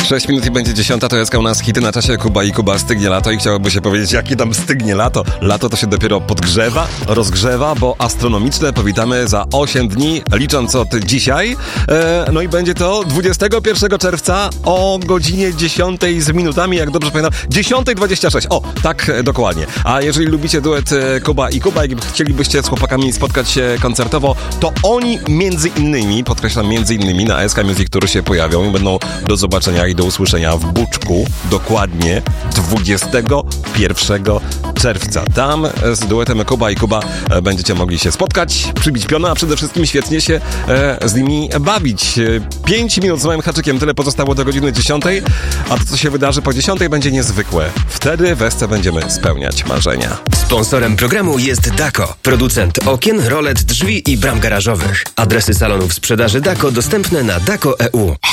6 minut i będzie 10, to jest u nas hity na czasie Kuba i Kuba stygnie lato i chciałoby się powiedzieć, jaki tam stygnie lato. Lato to się dopiero podgrzewa, rozgrzewa, bo astronomiczne powitamy za 8 dni, licząc od dzisiaj. No i będzie to 21 czerwca o godzinie 10 z minutami, jak dobrze pamiętam, 10:26. O, tak dokładnie. A jeżeli lubicie duet Kuba i Kuba, jak chcielibyście z chłopakami spotkać się koncertowo, to oni między innymi, podkreślam między innymi, na SK Music Tour się pojawią i będą do zobaczenia i do usłyszenia w Buczku dokładnie 21 czerwca. Tam z duetem Kuba i Kuba będziecie mogli się spotkać, przybić piona, a przede wszystkim świetnie się z nimi bawić. 5 minut z moim haczykiem, tyle pozostało do godziny 10, a to, co się wydarzy po 10, będzie niezwykłe. Wtedy w SC będziemy spełniać marzenia. Sponsorem programu jest Dako, producent okien, rolet, drzwi i bram garażowych. Adresy salonów sprzedaży Dako dostępne na dako.eu.